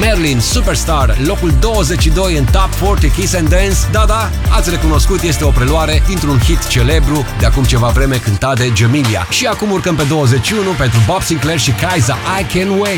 Marilyn Superstar, locul 22 în Top 40 Kiss and Dance. Da, ați recunoscut, este o preluare dintr-un hit celebru de acum ceva vreme cântat de Jamelia. Și acum urcăm pe 21 pentru Bob Sinclair și Kaiza, I Can Wait.